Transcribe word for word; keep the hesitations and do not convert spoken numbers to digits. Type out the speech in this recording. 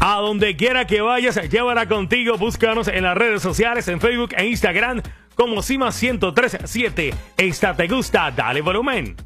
A donde quiera que vayas, llévala contigo. Búscanos en las redes sociales, en Facebook e Instagram como Cima ciento tres punto siete. Esta te gusta, dale volumen.